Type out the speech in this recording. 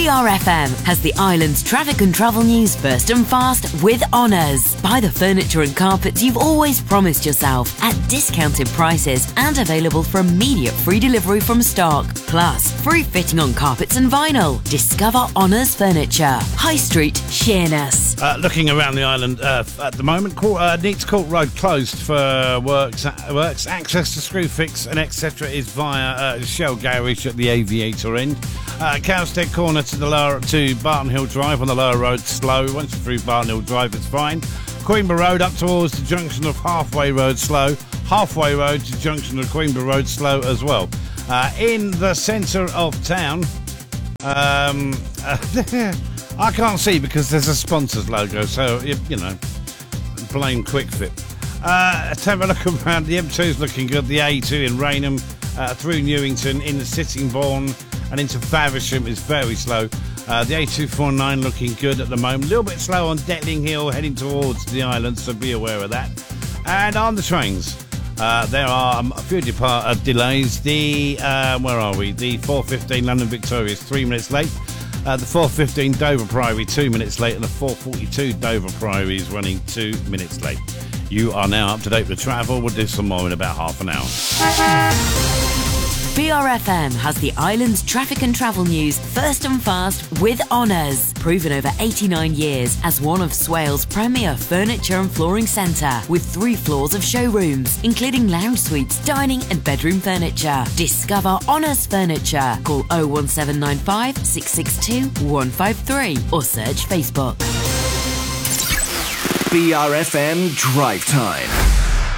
BRFM has the island's traffic and travel news first and fast with Honours. Buy the furniture and carpets you've always promised yourself at discounted prices and available for immediate free delivery from stock. Plus, free fitting on carpets and vinyl. Discover Honours Furniture. High Street, Sheerness. Looking around the island at the moment, Neats Court Road closed for works. Access to Screwfix and etc. is via Shell Garage at the Aviator end. Cowstead Corner to Barton Hill Drive on the lower road slow. Once you're through Barton Hill Drive, it's fine. Queenborough Road up towards the junction of Halfway Road slow. Halfway Road to junction of Queenborough Road slow as well. In the centre of town, I can't see because there's a sponsor's logo, so you know, blame QuickFit. Let's have a look around. The M2 is looking good. The A2 in Rainham through Newington into Sittingbourne and into Faversham is very slow. The A249 looking good at the moment. A little bit slow on Detling Hill heading towards the island, so be aware of that. And on the trains, there are a few delays. The where are we? The 4:15 London Victoria is 3 minutes late. The 4:15 Dover Priory 2 minutes late, and the 4:42 Dover Priory is running 2 minutes late. You are now up to date with travel. We'll do some more in about half an hour. BRFM has the island's traffic and travel news first and fast with Honours. Proven over 89 years as one of Swale's premier furniture and flooring centre with 3 floors of showrooms, including lounge suites, dining and bedroom furniture. Discover Honours Furniture. Call 01795 662 153 or search Facebook. BRFM Drive Time.